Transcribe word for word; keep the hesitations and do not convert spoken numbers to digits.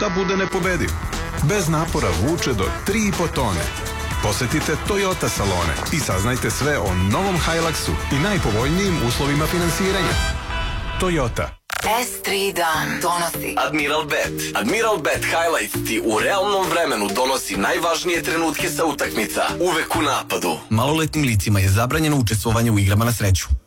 da bude nepobediv. Bez napora vuče do tri i po tone. Posetite Toyota salone i saznajte sve o novom Hiluxu i najpovoljnijim uslovima finansiranja. Toyota. S tri dan donosi Admiral Bet. Admiral Bet Highlight ti u realnom vremenu donosi najvažnije trenutke sa utakmica, uvek u napadu. Maloletnim licima je zabranjeno učestvovanje u igrama na sreću.